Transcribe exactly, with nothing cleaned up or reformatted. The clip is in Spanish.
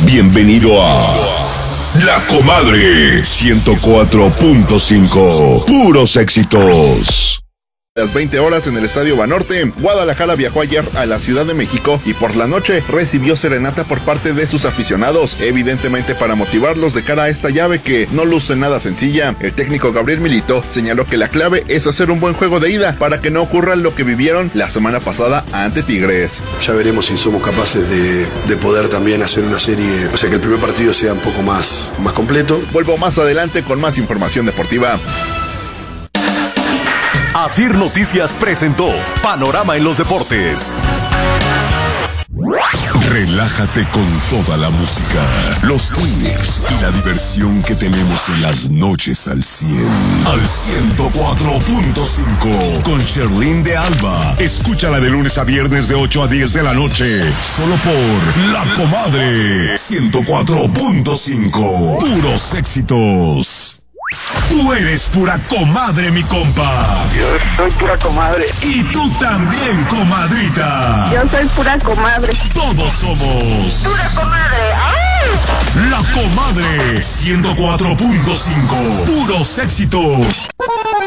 Bienvenido a La Comadre ciento cuatro punto cinco. Puros éxitos. Las veinte horas en el Estadio Banorte, Guadalajara viajó ayer a la Ciudad de México y por la noche recibió serenata por parte de sus aficionados, evidentemente para motivarlos de cara a esta llave que no luce nada sencilla. El técnico Gabriel Milito señaló que la clave es hacer un buen juego de ida para que no ocurra lo que vivieron la semana pasada ante Tigres. Ya veremos si somos capaces de, de poder también hacer una serie, o sea que el primer partido sea un poco más, más completo. Vuelvo más adelante con más información deportiva. Asir Noticias presentó Panorama en los Deportes. Relájate con toda la música, los tips y la diversión que tenemos en las noches al cien. Al ciento cuatro punto cinco con Sherlyn de Alba. Escúchala de lunes a viernes de ocho a diez de la noche. Solo por La Comadre ciento cuatro punto cinco. Puros éxitos. Tú eres pura comadre, mi compa. Yo soy pura comadre. Y tú también, comadrita. Yo soy pura comadre. Todos somos Pura comadre. ¡Ay! La Comadre ciento cuatro punto cinco. Puros éxitos.